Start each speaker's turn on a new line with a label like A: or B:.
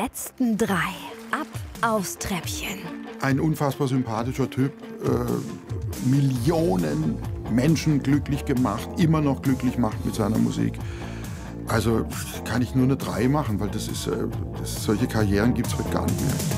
A: letzten 3. Ab aufs Treppchen.
B: Ein unfassbar sympathischer Typ, Millionen Menschen glücklich gemacht, immer noch glücklich macht mit seiner Musik. Also kann ich nur eine 3 machen, weil solche Karrieren gibt es heute gar nicht mehr.